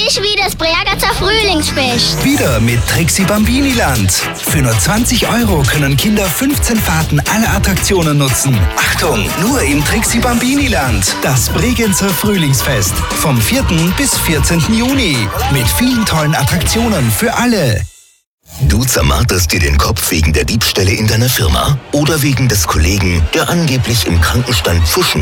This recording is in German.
ist wie das Bregenzer Frühlingsfest. Wieder mit Trixie Bambiniland. Für nur 20 € können Kinder 15 Fahrten aller Attraktionen nutzen. Achtung, nur im Trixie Bambiniland. Das Bregenzer Frühlingsfest. Vom 4. bis 14. Juni. Mit vielen tollen Attraktionen für alle. Du zermarterst dir den Kopf wegen der Diebstähle in deiner Firma oder wegen des Kollegen, der angeblich im Krankenstand pfuschen